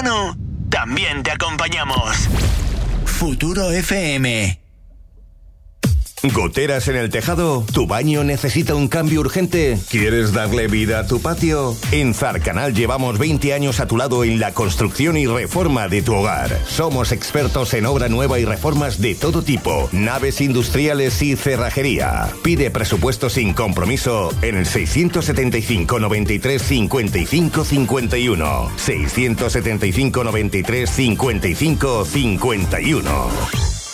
verano, también te acompañamos. Futuro FM. ¿Goteras en el tejado? ¿Tu baño necesita un cambio urgente? ¿Quieres darle vida a tu patio? En Zarcanal llevamos 20 años a tu lado en la construcción y reforma de tu hogar. Somos expertos en obra nueva y reformas de todo tipo, naves industriales y cerrajería. Pide presupuesto sin compromiso en el 675 93 55 51. 675 93 55 51.